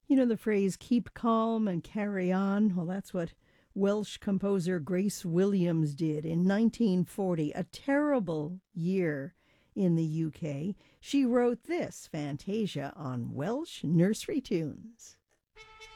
You know the phrase keep calm and carry on? Well, that's what Welsh composer Grace Williams did in 1940, a terrible year in the UK. She wrote this Fantasia on Welsh nursery tunes.